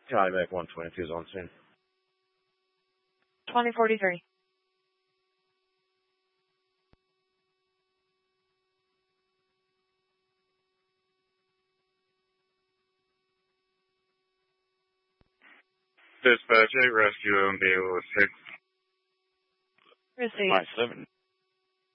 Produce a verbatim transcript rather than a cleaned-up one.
Calumet one twenty-two is on scene. twenty forty-three. Dispatch eight, rescue O M B with six. Receive. five seven.